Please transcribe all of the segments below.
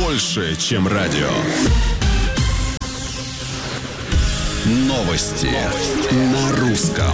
больше, чем радио. Новости на русском.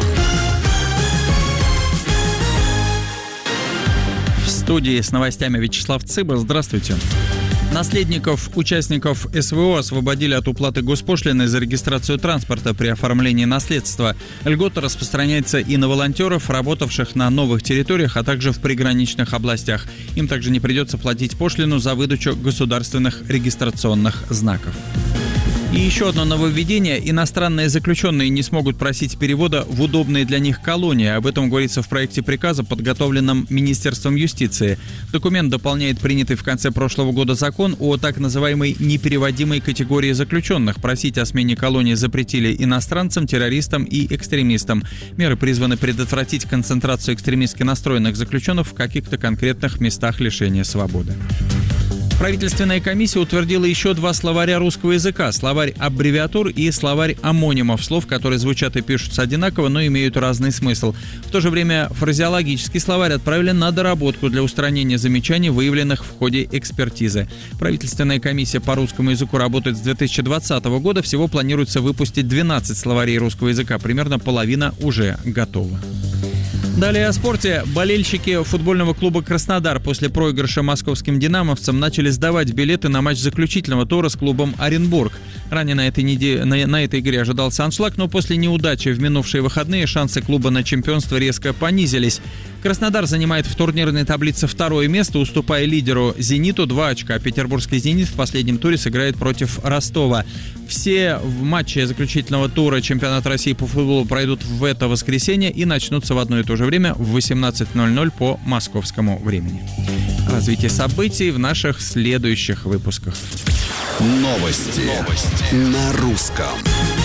В студии с новостями Вячеслав Цыба. Здравствуйте. Наследников участников СВО освободили от уплаты госпошлины за регистрацию транспорта при оформлении наследства. Льгота распространяется и на волонтеров, работавших на новых территориях, а также в приграничных областях. Им также не придется платить пошлину за выдачу государственных регистрационных знаков. И еще одно нововведение. Иностранные заключенные не смогут просить перевода в удобные для них колонии. Об этом говорится в проекте приказа, подготовленном Министерством юстиции. Документ дополняет принятый в конце прошлого года закон о так называемой непереводимой категории заключенных. Просить о смене колонии запретили иностранцам, террористам и экстремистам. Меры призваны предотвратить концентрацию экстремистски настроенных заключенных в каких-то конкретных местах лишения свободы. Правительственная комиссия утвердила еще 2 словаря русского языка. Словарь аббревиатур и словарь омонимов. Слов, которые звучат и пишутся одинаково, но имеют разный смысл. В то же время фразеологический словарь отправили на доработку для устранения замечаний, выявленных в ходе экспертизы. Правительственная комиссия по русскому языку работает с 2020 года. Всего планируется выпустить 12 словарей русского языка. Примерно половина уже готова. Далее о спорте. Болельщики футбольного клуба «Краснодар» после проигрыша московским «Динамовцам» начали сдавать билеты на матч заключительного тура с клубом «Оренбург». Ранее на этой игре ожидался аншлаг, но после неудачи в минувшие выходные шансы клуба на чемпионство резко понизились. Краснодар занимает в турнирной таблице 2-е место, уступая лидеру «Зениту» 2 очка. Петербургский «Зенит» в последнем туре сыграет против Ростова. Все матчи заключительного тура чемпионата России по футболу пройдут в это воскресенье и начнутся в одно и то же время в 18:00 по московскому времени. Развитие событий в наших следующих выпусках. Новости на русском.